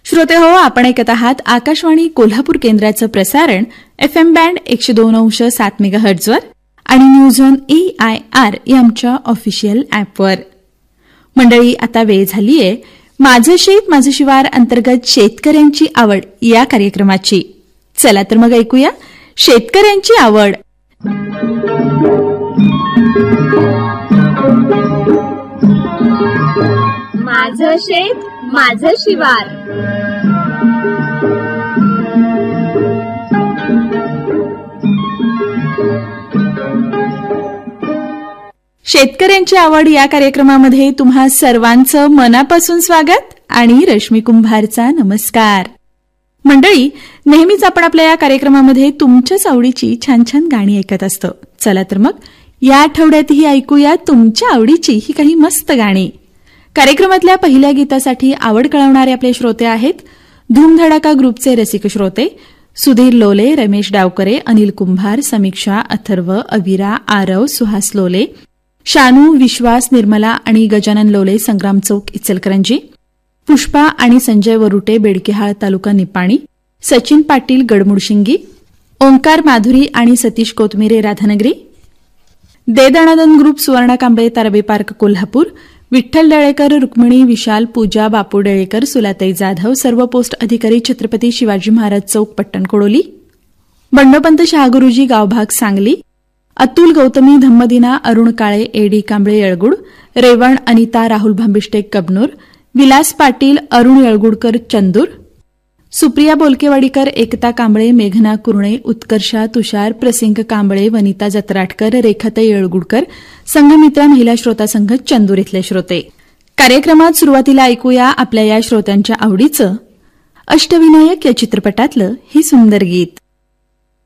श्रोते हो, आपण ऐकत आहात आकाशवाणी कोल्हापूर केंद्राचं प्रसारण FM बँड 102.7 मेगाहर्ट्झवर आणि न्यूज ऑन AIR या आमच्या ऑफिशियल ॲपवर. मंडळी, आता वेळ झालीये माझं शेत माझं शिवार अंतर्गत शेतकऱ्यांची आवड या कार्यक्रमाची. चला तर मग ऐकूया शेतकऱ्यांची आवड. माझं शेत माझं शिवार. शेतकऱ्यांची आवड या कार्यक्रमामध्ये तुम्हा सर्वांचं मनापासून स्वागत आणि रश्मी कुंभारचा नमस्कार. मंडळी, नेहमीच आपण आपल्या या कार्यक्रमामध्ये तुमच्याच आवडीची छान छान गाणी ऐकत असतो. चला तर मग या आठवड्यातही ऐकूया तुमच्या आवडीची ही काही मस्त गाणी. कार्यक्रमातल्या पहिल्या गीतासाठी आवड कळवणारे आपले श्रोते आहेत धूमधडाका ग्रुपचे रसिक श्रोते सुधीर लोले, रमेश डावकरे, अनिल कुंभार, समीक्षा, अथर्व, अविरा, आरव, सुहास लोले, शानू, विश्वास, निर्मला आणि गजानन लोले, संग्राम चौक, इचलकरंजी, पुष्पा आणि संजय वरुटे, बेडकेहाळ, तालुका निपाणी, सचिन पाटील, गडमुडशिंगी, ओंकार माधुरी आणि सतीश कोतमिरे, राधानगरी, देदनादन ग्रुप, सुवर्णा कांबळे, तारबे पार्क, कोल्हापूर, विठ्ठल दळेकर, रुक्मिणी, विशाल, पूजा, बापू दळेकर, सुलाताई जाधव, सर्व पोस्ट अधिकारी, छत्रपती शिवाजी महाराज चौक, पट्टण कोडोली, बंडोपंत शहागुरुजी, गावभाग, सांगली, अतुल, गौतमी, धम्मदिना, अरुण काळे, एडी कांबळे, येळगुड, रेवण, अनिता, राहुल भांबिष्टे, कबनूर, विलास पाटील, अरुण येळगुडकर, चंदूर, सुप्रिया बोलकेवाडीकर, एकता कांबळे, मेघना कुरणे, उत्कर्षा, तुषार, प्रसिंग कांबळे, वनिता जत्राटकर, रेखाताई येळगुडकर, संघमित्रा महिला श्रोता संघ, चंदूर इथले श्रोते. कार्यक्रमात सुरुवातीला ऐकूया आपल्या या श्रोत्यांच्या आवडीचं अष्टविनायक या चित्रपटातलं हे सुंदर गीत.